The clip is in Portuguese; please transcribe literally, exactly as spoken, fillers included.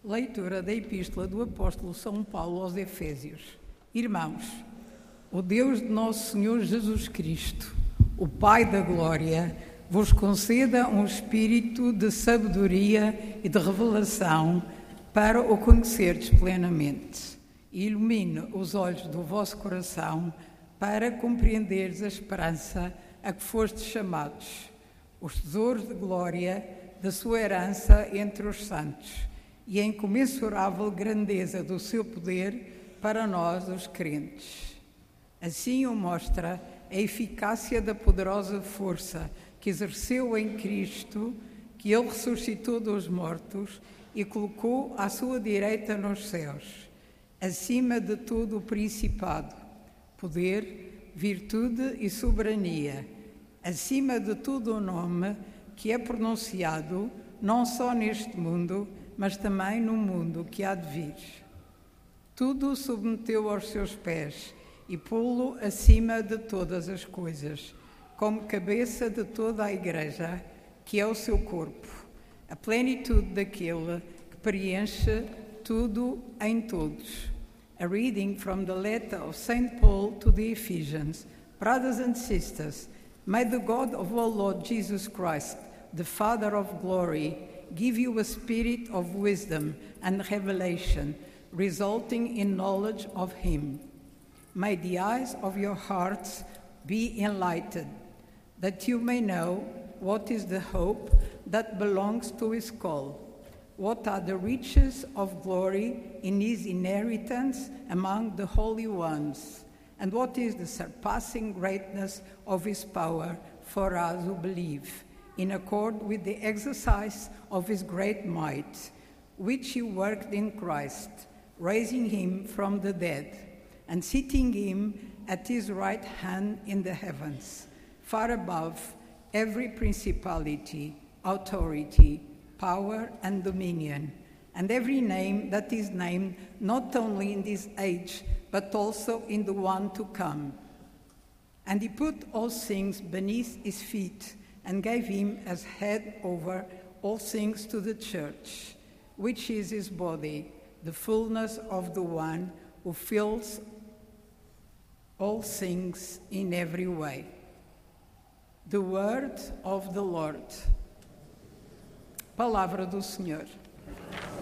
Leitura da Epístola do Apóstolo São Paulo aos Efésios. Irmãos, o Deus de nosso Senhor Jesus Cristo, o Pai da Glória, vos conceda um espírito de sabedoria e de revelação para o conhecerdes plenamente, e ilumine os olhos do vosso coração para compreenderes a esperança a que fostes chamados, os tesouros de glória da sua herança entre os santos, e a incomensurável grandeza do seu poder para nós, os crentes. Assim o mostra a eficácia da poderosa força que exerceu em Cristo, que ele ressuscitou dos mortos e colocou à sua direita nos céus, acima de todo o principado, poder, virtude e soberania, acima de todo o nome que é pronunciado não só neste mundo, mas também no mundo que há de vir. Tudo o submeteu aos seus pés e pô-lo acima de todas as coisas, como cabeça de toda a Igreja, que é o seu corpo, a plenitude daquele que preenche tudo em todos. A reading from the letter of Saint Paul to the Ephesians. Brothers and sisters, may the God of our Lord Jesus Christ, the Father of glory, give you a spirit of wisdom and revelation, resulting in knowledge of him. May the eyes of your hearts be enlightened, that you may know what is the hope that belongs to his call, what are the riches of glory in his inheritance among the holy ones, and what is the surpassing greatness of his power for us who believe, in accord with the exercise of his great might, which he worked in Christ, raising him from the dead, and seating him at his right hand in the heavens, far above every principality, authority, power, and dominion, and every name that is named not only in this age, but also in the one to come. And he put all things beneath his feet, and gave him as head over all things to the church, which is his body, the fullness of the one who fills all things in every way. The word of the Lord. Palavra do Senhor.